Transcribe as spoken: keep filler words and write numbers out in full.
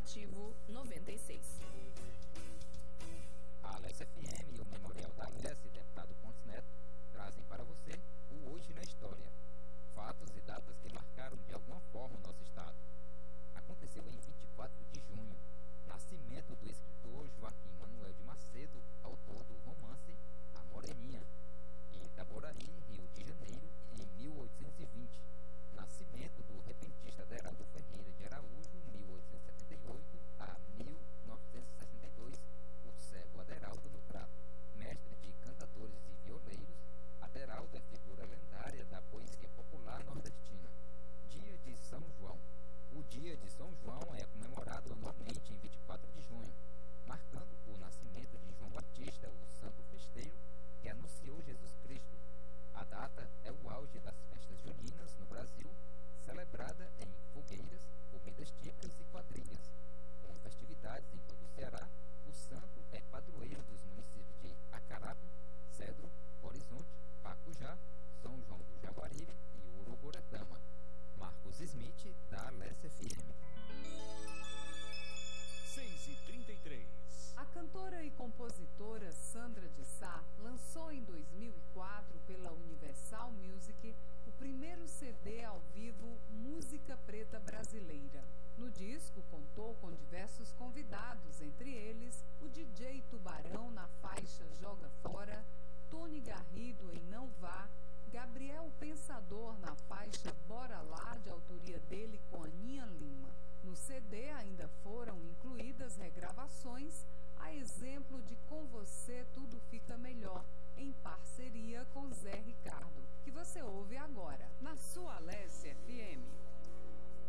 Informativo noventa e seis. A Alessa F M e o Memorial da Alessa e Deputado Pontes Neto trazem para você o Hoje na História. Fatos e datas que marcaram de alguma forma o nosso estado.